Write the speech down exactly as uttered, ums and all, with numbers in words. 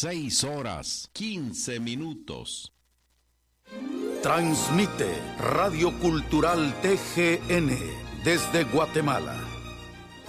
seis horas, quince minutos. Transmite Radio Cultural T G N desde Guatemala.